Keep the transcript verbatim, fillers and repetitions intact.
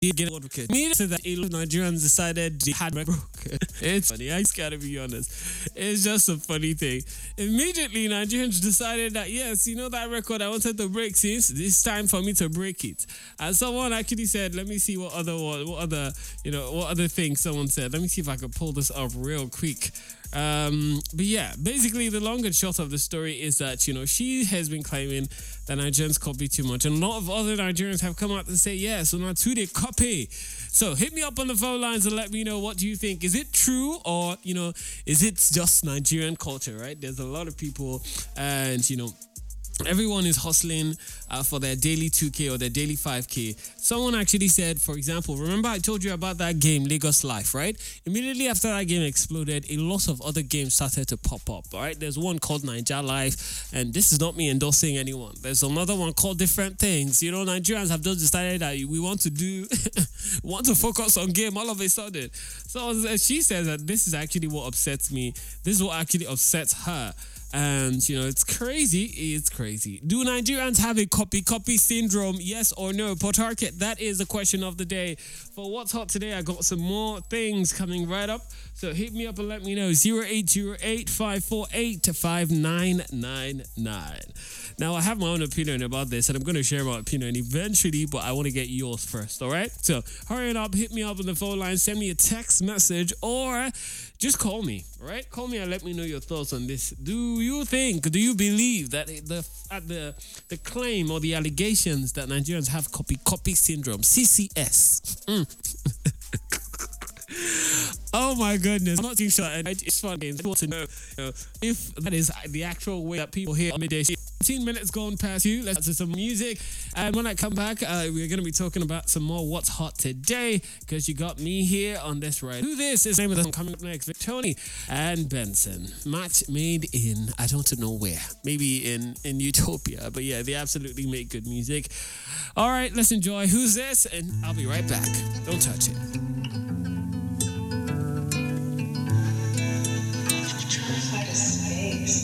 get advocate. Me said that a lot of Nigerians decided they had broken. It's funny. I just gotta be honest. It's just a funny thing. Immediately, Nigerians decided that yes, you know that record I wanted to break since it's time for me to break it. And someone actually said, "Let me see what other what other you know what other thing someone said. Let me see if I can pull this up real quick." Um, but yeah, basically the long and short of the story is that, you know, she has been claiming that Nigerians copy too much. And a lot of other Nigerians have come out to say, yeah, so now too they copy. So hit me up on the phone lines and let me know, what do you think? Is it true, or, you know, is it just Nigerian culture, right? There's a lot of people, and, you know, everyone is hustling uh, for their daily two K or their daily five K. Someone actually said, for example, remember I told you about that game, Lagos Life, right? Immediately after that game exploded, a lot of other games started to pop up, all right? There's one called Naija Life, and this is not me endorsing anyone. There's another one called Different Things. You know, Nigerians have just decided that we want to do, want to focus on game all of a sudden. So she says that this is actually what upsets me. This is what actually upsets her. And, you know, it's crazy. It's crazy. Do Nigerians have a copy copy syndrome? Yes or no? Port Harcourt, that is the question of the day. For What's Hot today, I got some more things coming right up. So hit me up and let me know. zero eight zero eight, five four eight, five nine nine nine. Now, I have my own opinion about this, and I'm going to share my opinion eventually, but I want to get yours first, all right? So hurry up, hit me up on the phone line, send me a text message, or just call me, all right? Call me and let me know your thoughts on this. Do you think, do you believe that the at the the claim or the allegations that Nigerians have copy copy syndrome, C C S? Mm. Oh my goodness, I'm not too sure. It's fun games. I want to know, you know if that is the actual way that people hear midday. fifteen minutes gone past you. Let's do some music. And when I come back, uh, we're going to be talking about some more What's Hot today, because you got me here on this ride. Who this is? Name of them coming up next. Tony and Benson. Match made in, I don't know where. Maybe in, in Utopia. But yeah, they absolutely make good music. All right, let's enjoy Who's This? And I'll be right back. Don't touch it.